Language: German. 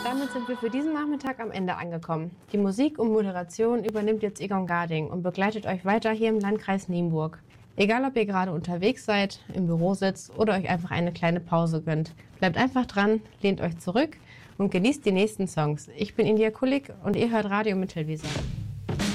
damit sind wir für diesen Nachmittag am Ende angekommen. Die Musik und Moderation übernimmt jetzt Egon Garding und begleitet euch weiter hier im Landkreis Nienburg. Egal, ob ihr gerade unterwegs seid, im Büro sitzt oder euch einfach eine kleine Pause gönnt. Bleibt einfach dran, lehnt euch zurück und genießt die nächsten Songs. Ich bin India Kulik und ihr hört Radio Mittelweser.